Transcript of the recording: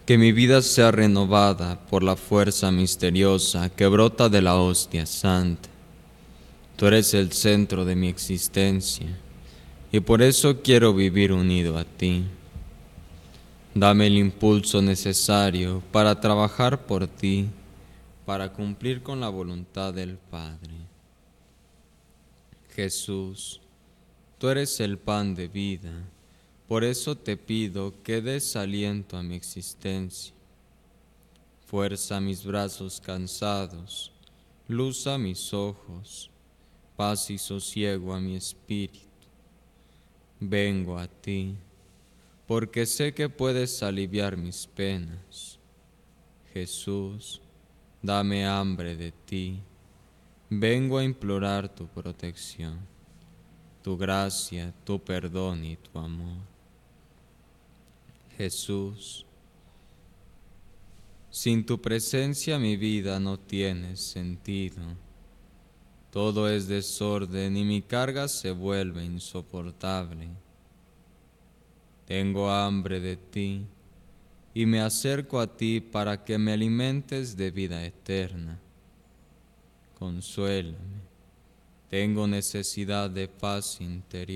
Que mi vida sea renovada por la fuerza misteriosa que brota de la hostia santa. Tú eres el centro de mi existencia y por eso quiero vivir unido a ti. Dame el impulso necesario para trabajar por ti, para cumplir con la voluntad del Padre. Jesús, tú eres el pan de vida, por eso te pido que des aliento a mi existencia. Fuerza a mis brazos cansados, luz a mis ojos, paz y sosiego a mi espíritu. Vengo a ti, porque sé que puedes aliviar mis penas. Jesús, dame hambre de ti. Vengo a implorar tu protección, tu gracia, tu perdón y tu amor. Jesús, sin tu presencia mi vida no tiene sentido. Todo es desorden y mi carga se vuelve insoportable. Tengo hambre de ti y me acerco a ti para que me alimentes de vida eterna. Consuélame, tengo necesidad de paz interior.